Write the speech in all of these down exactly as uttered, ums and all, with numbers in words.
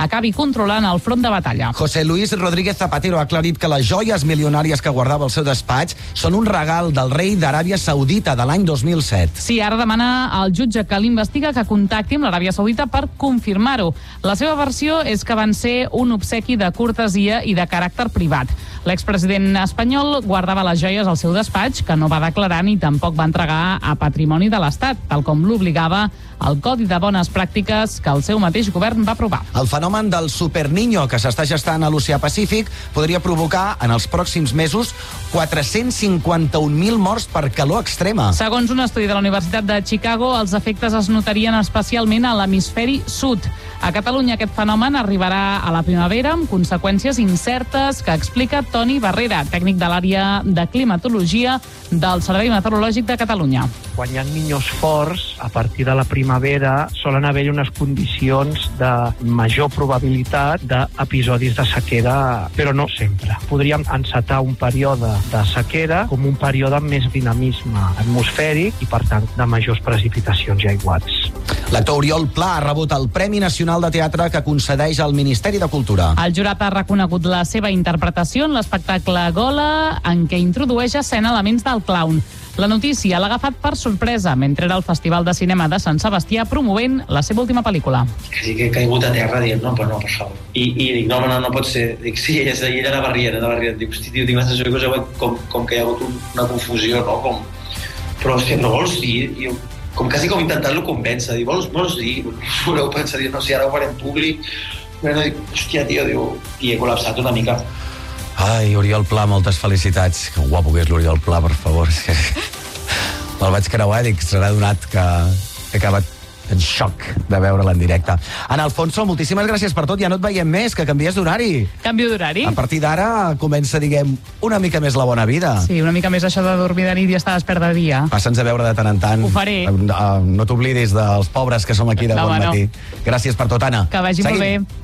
acabi controlant el front de batalla. José Luis Rodríguez Zapatero ha aclarit que les joies milionàries que guardava al seu despatx són un regal del rei d'Aràbia Saudita de l'any dos mil set. Sí, ara demana al jutge que l'investiga que contacti amb l'Aràbia Saudita per confirmar-ho. La seva versió és que van ser un obsequi de cortesia i de caràcter privat. L'expresident espanyol guardava les joies al seu despatx, que no va declarar ni tampoc va entregar a patrimoni de l'Estat, tal com l'obligava el Codi de Bones Pràctiques que el seu mateix govern va aprovar. El fenomen del superniño que s'està gestant a l'Oceà Pacífic podria provocar en els pròxims mesos quatre-cents cinquanta-un mil morts per calor extrema. Segons un estudi de la Universitat de Chicago, els efectes es notarien especialment a l'hemisferi sud. A Catalunya aquest fenomen arribarà a la primavera amb conseqüències incertes que explica Toni Barrera, tècnic de l'àrea de climatologia del Servei Meteorològic de Catalunya. Quan hi ha niños forts, a partir de la primavera solen haver-hi unes condicions de major probabilitat d'episodis de sequera, però no sempre. Podríem encetar un període de sequera com un període amb més dinamisme atmosfèric i, per tant, de majors precipitacions i aiguats. L'actor Oriol Pla ha rebut el Premi Nacional de Teatre que concedeix el Ministeri de Cultura. El jurat ha reconegut la seva interpretació en l'espectacle Gola, en què introdueix a escena elements del clown. La notícia l'ha agafat per sorpresa mentre era al Festival de Cinema de Sant Sebastià promovent la seva última pel·lícula. Quasi que he caigut a terra dient, no, però no, per favor. I, i dic, no, no, no pot ser. Dic, sí, ella, ella anava rient, anava rient. Dic, hosti, tio, tinc la sensació que com, com que hi ha hagut un, una confusió, no? Com, però, hòstia, no vols dir? I jo, com quasi com intentant-lo convèncer. Dic, vols, vols dir? Voleu pensar, dir, no, si ara ho farem públic. Bueno, dic, hòstia, tio, diu, i he col·lapsat una mica. Ai, Oriol Pla, moltes felicitats. Que guapo que és l'Oriol Pla, per favor. És que me'l vaig creuar i dic, serà donat que he acabat en xoc de veure'l en directe. Ana Alfonso, moltíssimes gràcies per tot. Ja no et veiem més, que canvies d'horari. Canvio d'horari? A partir d'ara comença, diguem, una mica més la bona vida. Sí, una mica més això de dormir de nit i estar despert de dia. Passa'ns a veure de tant en tant. Ho faré. No t'oblidis dels pobres que som aquí de no, bon matí. No. Gràcies per tot, Anna. Que vagi Seguim. molt bé.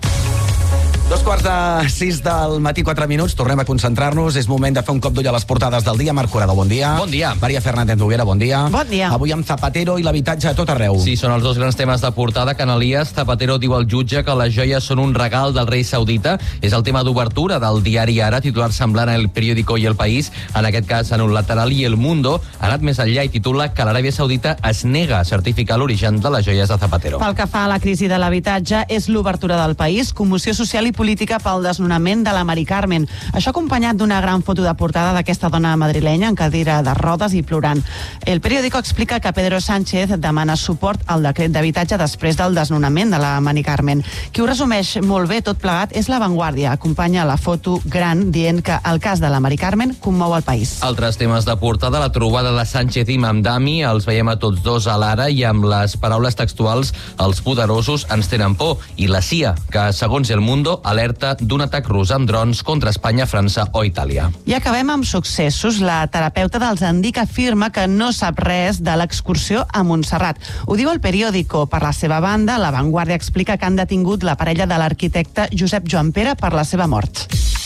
Dos quarts de sis del matí, quatre minuts. Tornem a concentrar-nos. És moment de fer un cop d'ull a les portades del dia. Marc Corado, bon dia. Bon dia. Maria Fernández Noguera, bon dia. Bon dia. Avui amb Zapatero i l'habitatge a tot arreu. Sí, són els dos grans temes de portada. Canalies, Zapatero diu al jutge que les joies són un regal del rei saudita. És el tema d'obertura del diari Ara, titular semblant a El Periódico i El País. En aquest cas, en un lateral, i El Mundo ha anat més enllà i titula que l'Aràbia Saudita es nega a certificar l'origen de les joies de Zapatero. Pel que fa a la crisi de l'habitatge, és l'obertura del país, commoció social i política pel desnonament de la Mari Carmen. Això acompanyat d'una gran foto de portada d'aquesta dona madrilenya en cadira de rodes i plorant. El Periódico explica que Pedro Sánchez demana suport al decret d'habitatge després del desnonament de la Mari Carmen. Qui ho resumeix molt bé tot plegat és La Vanguardia. Acompanya la foto gran dient que el cas de la Mari Carmen commou el país. Altres temes de portada, la trobada de Sánchez i Mamdani, els veiem a tots dos a l'Ara i amb les paraules textuals, els poderosos ens tenen por, i la C I A, que segons El Mundo alerta d'un atac rus amb drons contra Espanya, França o Itàlia. I acabem amb successos. La terapeuta dels Andic afirma que no sap res de l'excursió a Montserrat. Ho diu El Periódico. Per la seva banda, La Vanguardia explica que han detingut la parella de l'arquitecte Josep Joan Pere per la seva mort.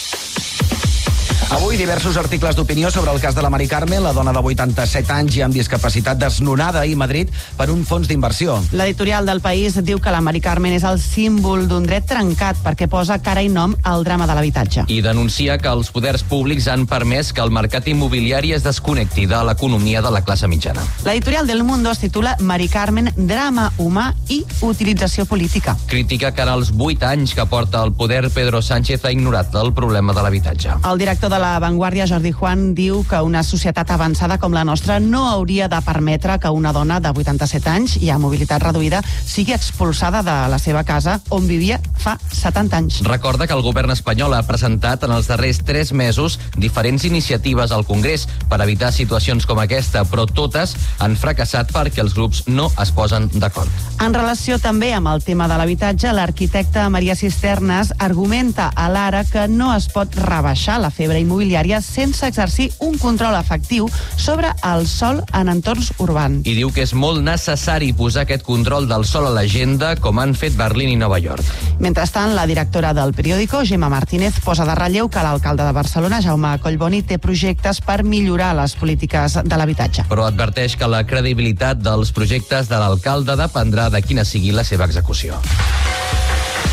Avui diversos articles d'opinió sobre el cas de la Mari Carmen, la dona de vuitanta-set anys i amb discapacitat desnonada ahir a Madrid per un fons d'inversió. L'editorial del País diu que la Mari Carmen és el símbol d'un dret trencat perquè posa cara i nom al drama de l'habitatge. I denuncia que els poders públics han permès que el mercat immobiliari es desconnecti de l'economia de la classe mitjana. L'editorial del Mundo es titula Mari Carmen, drama humà i utilització política. Critica que en els vuit anys que porta el poder, Pedro Sánchez ha ignorat el problema de l'habitatge. El director de La Vanguardia, Jordi Juan, diu que una societat avançada com la nostra no hauria de permetre que una dona de vuitanta-set anys i amb mobilitat reduïda sigui expulsada de la seva casa on vivia fa setanta anys. Recorda que el govern espanyol ha presentat en els darrers tres mesos diferents iniciatives al Congrés per evitar situacions com aquesta, però totes han fracassat perquè els grups no es posen d'acord. En relació també amb el tema de l'habitatge, l'arquitecta Maria Cisternas argumenta a l'Ara que no es pot rebaixar la febre immobiliària sense exercir un control efectiu sobre el sòl en entorns urbans. I diu que és molt necessari posar aquest control del sòl a l'agenda, com han fet Berlín i Nova York. Mentrestant, la directora del Periódico, Gemma Martínez, posa de relleu que l'alcalde de Barcelona, Jaume Collboni, té projectes per millorar les polítiques de l'habitatge. Però adverteix que la credibilitat dels projectes de l'alcalde dependrà de quina sigui la seva execució.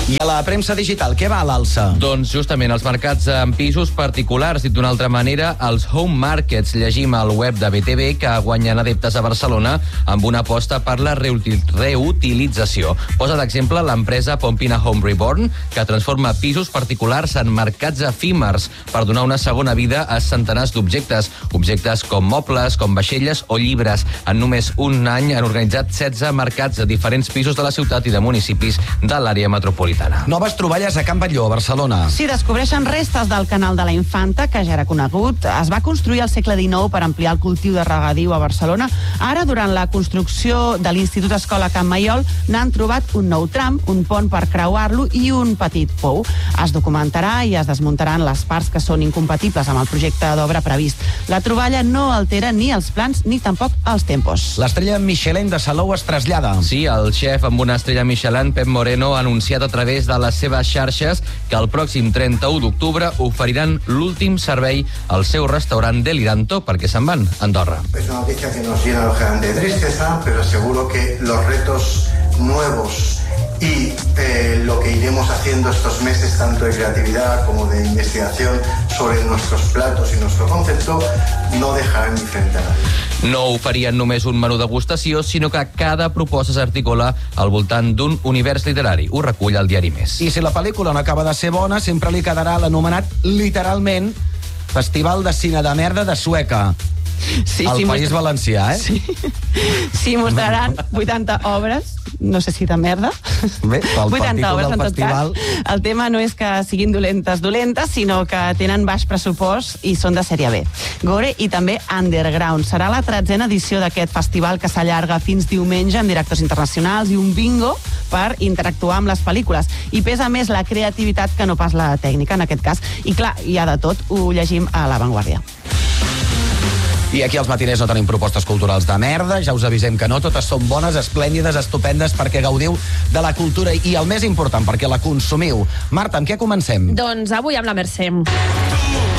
I a la premsa digital, què va a l'alça? Doncs justament els mercats en pisos particulars, dit d'una altra manera, els home markets. Llegim al web de B T V que guanyen adeptes a Barcelona amb una aposta per la reutil reutilització. Posa d'exemple l'empresa Pompina Home Reborn, que transforma pisos particulars en mercats efímers per donar una segona vida a centenars d'objectes. Objectes com mobles, com vaixelles o llibres. En només un any han organitzat setze mercats a diferents pisos de la ciutat i de municipis de l'àrea metropolitana. Noves troballes a Can Batlló, a Barcelona. Sí, descobreixen restes del canal de la Infanta, que ja era conegut. Es va construir al segle dinou per ampliar el cultiu de regadiu a Barcelona. Ara, durant la construcció de l'Institut Escola Can Maiol, n'han trobat un nou tram, un pont per creuar-lo i un petit pou. Es documentarà i es desmuntaran les parts que són incompatibles amb el projecte d'obra previst. La troballa no altera ni els plans ni tampoc els tempos. L'estrella Michelin de Salou es trasllada. Sí, el xef amb una estrella Michelin, Pep Moreno, ha anunciat a través de les seves xarxes que el pròxim trenta-u d'octubre oferiran l'últim servei al seu restaurant Deliranto perquè se'n van a Andorra. Es una noticia que nos llena de tristeza, pero seguro que los retos nuevos y eh, lo que iremos haciendo estos meses, tanto de creatividad como de investigación sobre nuestros platos y nuestro concepto, no dejarán indiferente a nadie. No oferien només un menú degustació, sinó que cada proposta s'articula al voltant d'un univers literari. Ho recull el diari Més. I si la pel·lícula no acaba de ser bona, sempre li quedarà l'anomenat, literalment, Festival de Cine de Merda de Sueca. Sí, al sí, País mostra... Valencià, eh? Sí. Sí, mostraran vuitanta obres, no sé si de merda. Bé, pel vuitanta títol obres, del en tot festival. cas. El tema no és que siguin dolentes dolentes, sinó que tenen baix pressupost i són de sèrie B. Gore i també Underground. Serà la tretzena edició d'aquest festival que s'allarga fins diumenge amb directors internacionals i un bingo per interactuar amb les pel·lícules. I pesa més la creativitat que no pas la tècnica, en aquest cas. I clar, hi ha de tot, ho llegim a La Vanguardia. I aquí als matiners no tenim propostes culturals de merda, ja us avisem que no, totes són bones, esplèndides, estupendes, perquè gaudiu de la cultura i el més important, perquè la consumiu. Marta, amb què comencem? Doncs avui amb la Mercè.